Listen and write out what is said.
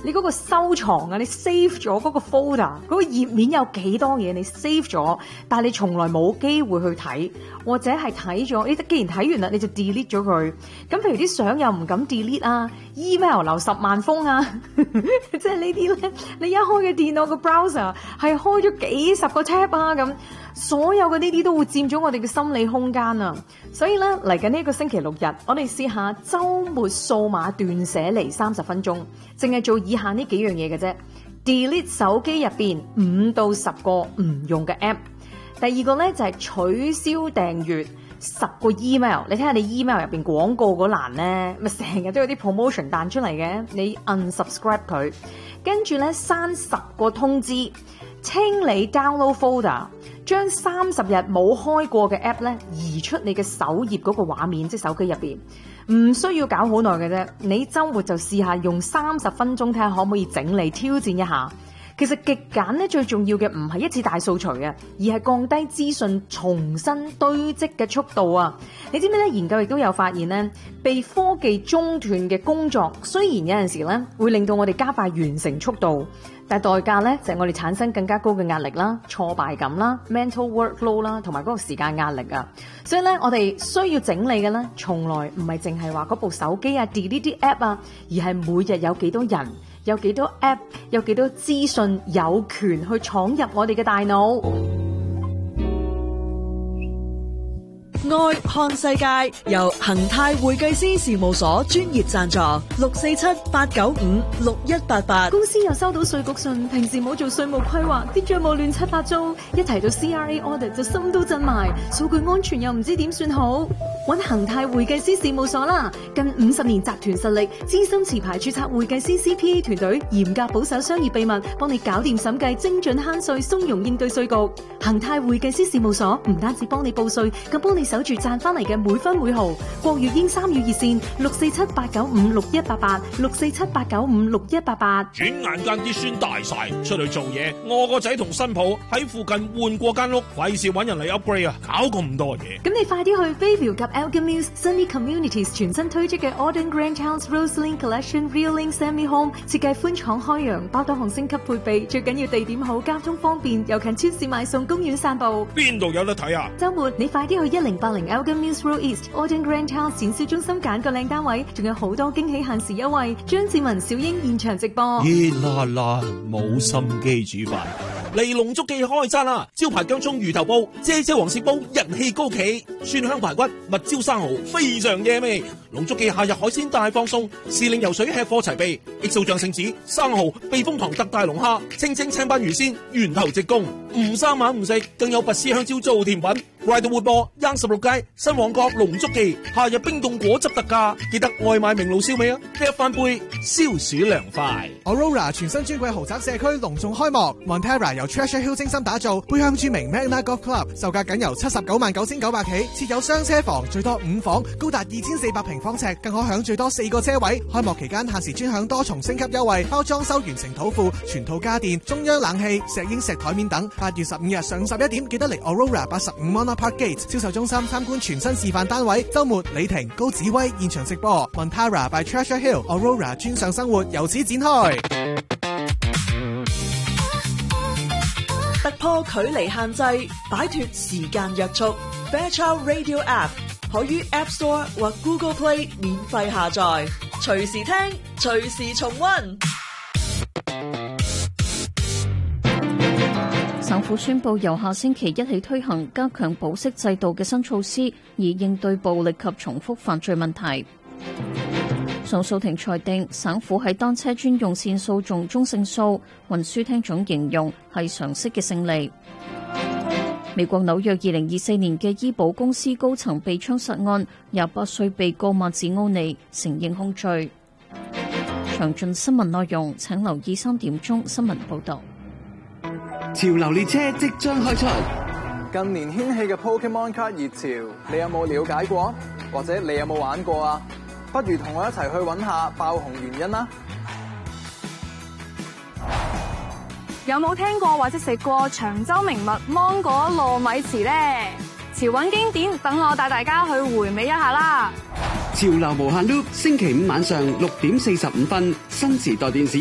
你嗰個收藏啊，你 save 咗嗰個 folder，嗰個頁面有幾多嘢你 save 咗，但係你從來冇機會去睇，或者係睇咗，你既然睇完啦，你就 delete 咗佢。咁譬如啲相又唔敢 delete 啊 ，email 留10萬封啊，即係呢啲咧，你一開嘅電腦個 browser 係開咗幾十個 tab 啊咁。所有嘅呢啲都會佔咗我哋嘅心理空間啊！所以咧，嚟緊呢一個星期六日，我哋試下週末數碼斷捨離30分鐘，淨係做以下呢幾樣嘢嘅啫。delete 手機入邊5到10個唔用嘅 app。第二個咧就係取消訂閱10個 email。你睇下你 email 入邊廣告嗰欄咧，咪成日都有啲 promotion 彈出嚟嘅，你 unsubscribe 佢。跟住咧刪10個通知，清理 download folder。將30日冇開過嘅 app 咧移出你嘅首頁嗰個畫面，即係手機入邊，唔需要搞好耐嘅啫。你週末就試下用30分鐘睇下可唔可以整理挑戰一下。其實極簡咧最重要嘅唔係一次大掃除啊，而係降低資訊重新堆積嘅速度啊。你知唔知咧？研究亦都有發現咧，被科技中斷嘅工作，雖然有陣時咧會令到我哋加快完成速度，但係代價咧就係我哋產生更加高嘅壓力啦、挫敗感啦、mental workload 啦，同埋嗰個時間壓力啊。所以咧，我哋需要整理嘅咧，從來唔係淨係話嗰部手機啊、delete 啲 app 啊，而係每日有幾多人、有幾多 app、有幾多資訊有權去闖入我哋嘅大腦。 愛看世界由恒泰會計師事務所專業贊助，647-895-6188。 公司又收到稅局信，平時冇做稅務規劃，啲賬務亂七八糟，一提到 CRA audit 就心都震埋，數據安全又唔知點算好。揾恒泰會計師事務所啦，近50年集團實力，資深持牌註冊會計師 CPA 團隊，嚴格保守商業秘密，幫你搞掂審計，精準慳稅，鬆容應對稅局。恒泰會計師事務所唔單止幫你報稅，更幫你守住賺翻嚟嘅每分每毫。國粵英3語熱線647-895-6188，647-895-6188。 轉眼間啲孫大晒，出去做嘢，我個仔同新抱喺附近換過間屋，費事揾人嚟 upgrade 啊，搞咁多嘢。 咁你快啲去 Bayview 及 Elgin Mills Sunny Communities 全新推出嘅 Auden Grand House Roseling Collection Real Link Semi Home， 設計寬敞開揚，包多項升級配備，最緊要地點好，交通方便，又近超市買餸，公園散步。 邊度有得睇啊？ 週末你快啲去1080 Elgin Mills Road East Auden Grand House 展銷中心揀個靚單位，仲有好多驚喜限時優惠。張志文、小英現場直播。 熱辣辣，冇心機煮飯。嚟龍足記開餐啦！招牌薑葱魚頭煲、啫啫黃鱔煲人氣高企，蒜香排骨、蜜椒生蠔非常惹味。龍足記夏日海鮮大放送，時令游水吃貨齊備，XO醬聖子、生蠔、避風塘特大龍蝦、清蒸青斑魚鮮，源頭直供，唔生猛唔食，更有拔絲香蕉做甜品。快到活播，16街新旺角龍足記，夏日冰凍果汁特價，記得外賣名爐燒味啊！一翻杯消暑涼快。 Aurora 全新尊貴豪宅社區隆重開幕 ，Montera 由 Treasure Hill 精心打造，背向著名 Magna Golf Club， 售價僅由799900起，設有雙車房，最多5房，高達2400平方尺，更可享最多4個車位。開幕期間限時專享多重升級優惠，包裝修完成土庫、全套家電、中央冷氣、石英石台面等。8月15日上午11點，記得嚟 Aurora 85 Mona Park Gate 銷售中心參觀全新示範單位。週末李婷、高子威現場直播 ，Montera by Treasure Hill Aurora 專上生活由此展開。 突破距離限制，擺脫時間約束。Fairchild Radio App 可於 App Store 或 Google Play 免費下載，隨時聽，隨時重溫。 省府宣布由下星期一起推行加強保釋制度嘅新措施，以應對暴力及重複犯罪問題。上訴庭裁定省府喺單車專用線訴訟中勝訴，運輸廳總形容係常識嘅勝利。美國紐約2024年嘅醫保公司高層被槍殺案，28歲被告麥子奧尼承認控罪。詳盡新聞內容請留意3點鐘新聞報道。 潮流列車即將開出， 近年掀起嘅 Pokemon 卡熱潮，你有冇了解過？或者你有冇玩過啊？不如同我一齊去揾下爆紅原因啦！ 有冇聽過或者食過長洲名物芒果糯米糍呢？潮韻經典，等我帶大家去回味一下啦！ 潮流無限 loop， 星期5晚上6點45分，新時代電視。